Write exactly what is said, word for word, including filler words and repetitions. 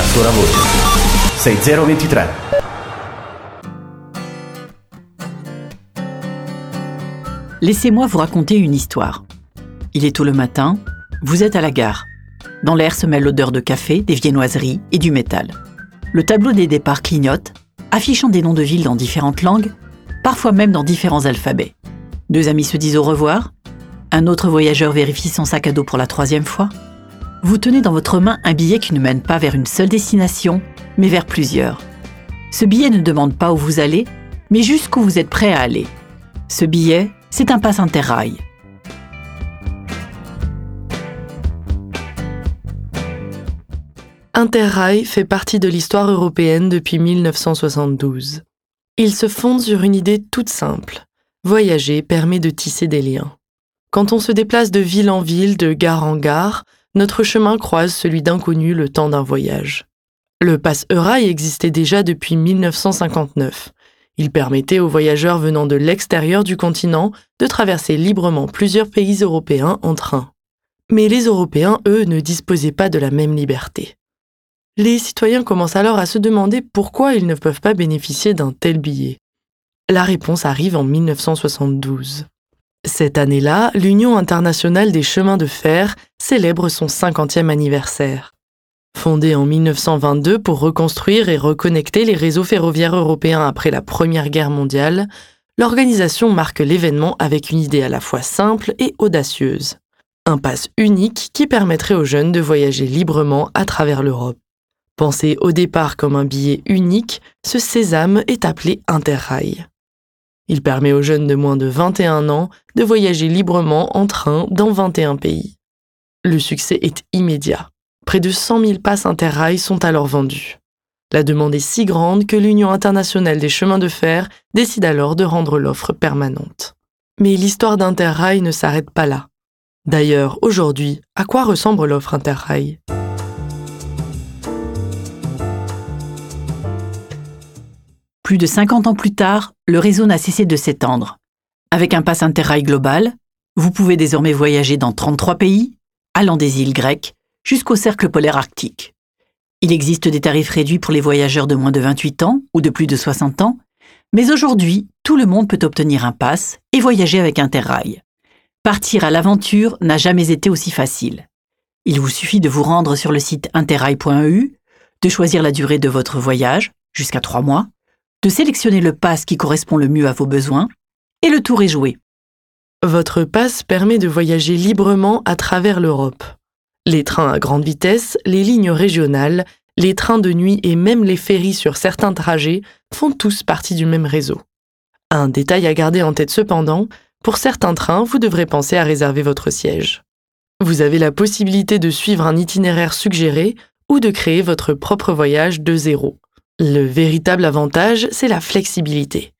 Ancora voce. sei zero ventitré. Laissez-moi vous raconter une histoire. Il est tôt le matin, vous êtes à la gare. Dans l'air se mêle l'odeur de café, des viennoiseries et du métal. Le tableau des départs clignote, affichant des noms de villes dans différentes langues, parfois même dans différents alphabets. Deux amis se disent au revoir. Un autre voyageur vérifie son sac à dos pour la troisième fois. Vous tenez dans votre main un billet qui ne mène pas vers une seule destination, mais vers plusieurs. Ce billet ne demande pas où vous allez, mais jusqu'où vous êtes prêt à aller. Ce billet, c'est un pass Interrail. Interrail fait partie de l'histoire européenne depuis mille neuf cent soixante-douze. Il se fonde sur une idée toute simple. Voyager permet de tisser des liens. Quand on se déplace de ville en ville, de gare en gare, notre chemin croise celui d'inconnu le temps d'un voyage. Le pass Eurail existait déjà depuis mille neuf cent cinquante-neuf. Il permettait aux voyageurs venant de l'extérieur du continent de traverser librement plusieurs pays européens en train. Mais les Européens, eux, ne disposaient pas de la même liberté. Les citoyens commencent alors à se demander pourquoi ils ne peuvent pas bénéficier d'un tel billet. La réponse arrive en mille neuf cent soixante-douze. Cette année-là, l'Union internationale des chemins de fer célèbre son cinquantième anniversaire. Fondée en mille neuf cent vingt-deux pour reconstruire et reconnecter les réseaux ferroviaires européens après la Première Guerre mondiale, l'organisation marque l'événement avec une idée à la fois simple et audacieuse. Un pass unique qui permettrait aux jeunes de voyager librement à travers l'Europe. Pensé au départ comme un billet unique, ce sésame est appelé Interrail. Il permet aux jeunes de moins de vingt et un ans de voyager librement en train dans vingt et un pays. Le succès est immédiat. Près de cent mille passes Interrail sont alors vendus. La demande est si grande que l'Union internationale des chemins de fer décide alors de rendre l'offre permanente. Mais l'histoire d'Interrail ne s'arrête pas là. D'ailleurs, aujourd'hui, à quoi ressemble l'offre Interrail ? Plus de cinquante ans plus tard, le réseau n'a cessé de s'étendre. Avec un pass Interrail global, vous pouvez désormais voyager dans trente-trois pays, allant des îles grecques jusqu'au cercle polaire arctique. Il existe des tarifs réduits pour les voyageurs de moins de vingt-huit ans ou de plus de soixante ans, mais aujourd'hui, tout le monde peut obtenir un pass et voyager avec Interrail. Partir à l'aventure n'a jamais été aussi facile. Il vous suffit de vous rendre sur le site interrail point e u, de choisir la durée de votre voyage, jusqu'à trois mois, de sélectionner le pass qui correspond le mieux à vos besoins, et le tour est joué. Votre pass permet de voyager librement à travers l'Europe. Les trains à grande vitesse, les lignes régionales, les trains de nuit et même les ferries sur certains trajets font tous partie du même réseau. Un détail à garder en tête cependant, pour certains trains, vous devrez penser à réserver votre siège. Vous avez la possibilité de suivre un itinéraire suggéré ou de créer votre propre voyage de zéro. Le véritable avantage, c'est la flexibilité.